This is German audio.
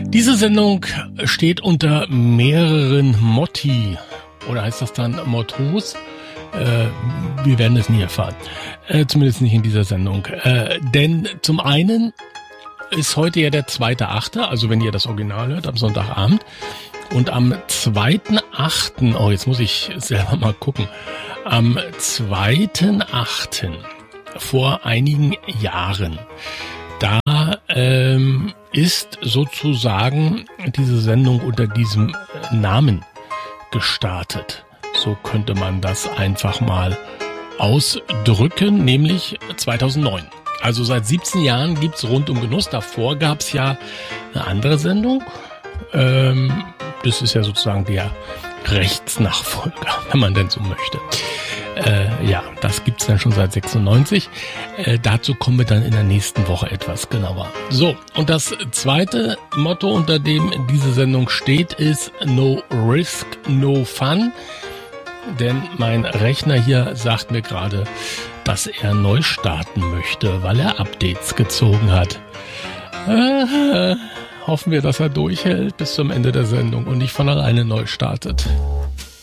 Diese Sendung steht unter mehreren Motti. Oder heißt das dann Mottos? Wir werden es nie erfahren. Zumindest nicht in dieser Sendung. Denn zum einen ist heute ja der 2.8., also wenn ihr das Original hört, am Sonntagabend. Und am 2.8., oh, jetzt muss ich selber mal gucken, am 2.8. vor einigen Jahren, da ist sozusagen diese Sendung unter diesem Namen gestartet. So könnte man das einfach mal ausdrücken, nämlich 2009. Also seit 17 Jahren gibt's Rund um Genuss. Davor gab's ja eine andere Sendung. Das ist ja sozusagen der Rechtsnachfolger, wenn man denn so möchte. Ja, das gibt's dann schon seit 96. Dazu kommen wir dann in der nächsten Woche etwas genauer. So, und das zweite Motto, unter dem diese Sendung steht, ist No Risk, No Fun. Denn mein Rechner hier sagt mir gerade, dass er neu starten möchte, weil er Updates gezogen hat. Hoffen wir, dass er durchhält bis zum Ende der Sendung und nicht von alleine neu startet.